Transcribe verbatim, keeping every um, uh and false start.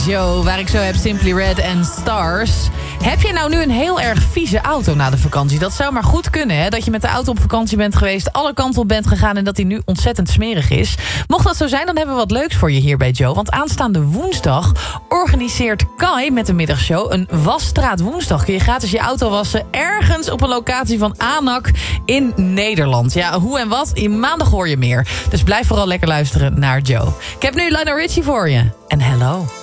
Joe, waar ik zo heb Simply Red en Stars. Heb je nou nu een heel erg vieze auto na de vakantie? Dat zou maar goed kunnen, hè? Dat je met de auto op vakantie bent geweest, alle kanten op bent gegaan en dat die nu ontzettend smerig is. Mocht dat zo zijn, dan hebben we wat leuks voor je hier bij Joe. Want aanstaande woensdag organiseert Kai met de middagshow een wasstraat woensdag. Kun je gratis je auto wassen ergens op een locatie van ANAC in Nederland. Ja, hoe en wat? In maandag hoor je meer. Dus blijf vooral lekker luisteren naar Joe. Ik heb nu Lionel Richie voor je. En hello.